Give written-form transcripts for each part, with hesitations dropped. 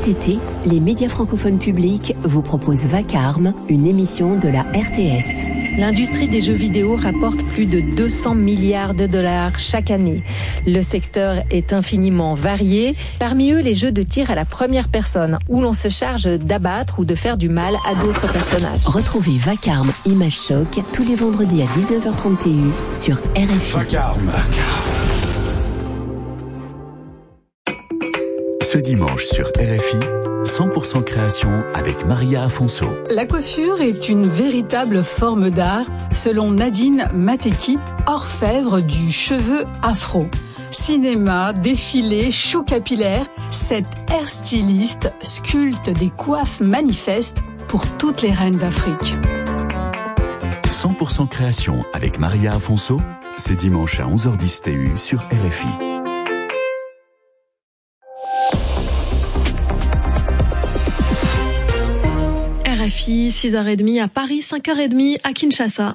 été, les médias francophones publics vous proposent Vacarme, une émission de la RTS. L'industrie des jeux vidéo rapporte plus de 200 milliards de dollars chaque année. Le secteur est infiniment varié. Parmi eux, les jeux de tir à la première personne, où l'on se charge d'abattre ou de faire du mal à d'autres personnages. Retrouvez Vacarme Image Choc tous les vendredis à 19h30 TU sur RFI. Vacarme. Ce dimanche sur RFI, 100% création avec Maria Afonso. La coiffure est une véritable forme d'art, selon Nadine Mateki, orfèvre du cheveu afro. Cinéma, défilé, show capillaire, cette hairstyliste sculpte des coiffes manifestes pour toutes les reines d'Afrique. 100% création avec Maria Afonso, c'est dimanche à 11h10 TU sur RFI. RFI, 6h30 à Paris, 5h30 à Kinshasa.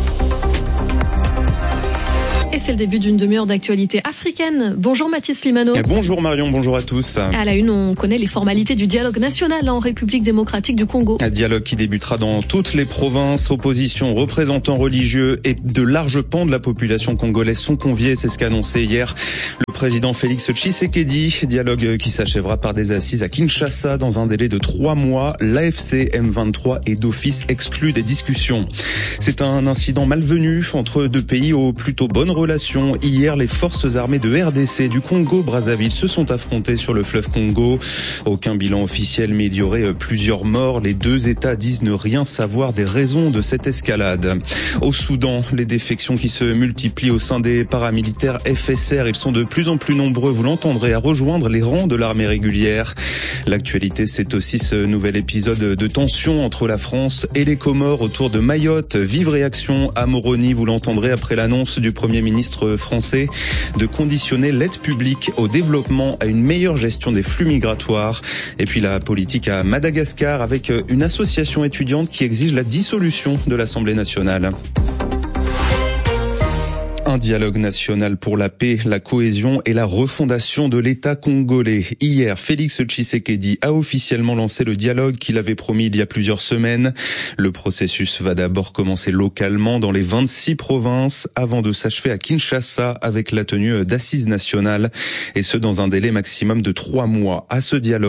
Et c'est le début d'une demi-heure d'actualité africaine. Bonjour Mathis Slimano. Bonjour Marion, bonjour à tous. À la une, on connaît les formalités du dialogue national en République démocratique du Congo. Un dialogue qui débutera dans toutes les provinces. Opposition, représentants religieux et de larges pans de la population congolaise sont conviés. C'est ce qu'a annoncé hier le président Félix Tshisekedi. Dialogue qui s'achèvera par des assises à Kinshasa dans un délai de 3 mois. L'AFC M23 est d'office exclu des discussions. C'est un incident malvenu entre deux pays aux plutôt bonnes relations. Hier, les forces armées de RDC du Congo-Brazzaville se sont affrontées sur le fleuve Congo. Aucun bilan officiel, mais il y aurait plusieurs morts. Les deux États disent ne rien savoir des raisons de cette escalade. Au Soudan, les défections qui se multiplient au sein des paramilitaires FSR. Ils sont de plus en plus nombreux, vous l'entendrez, à rejoindre les rangs de l'armée régulière. L'actualité, c'est aussi ce nouvel épisode de tension entre la France et les Comores autour de Mayotte. Vive réaction à Moroni, vous l'entendrez après l'annonce du Premier ministre français de conditionner l'aide publique au développement à une meilleure gestion des flux migratoires. Et puis la politique à Madagascar avec une association étudiante qui exige la dissolution de l'Assemblée nationale. Un dialogue national pour la paix, la cohésion et la refondation de l'État congolais. Hier, Félix Tshisekedi a officiellement lancé le dialogue qu'il avait promis il y a plusieurs semaines. Le processus va d'abord commencer localement dans les 26 provinces avant de s'achever à Kinshasa avec la tenue d'assises nationales et ce dans un délai maximum de 3 mois. À ce dialogue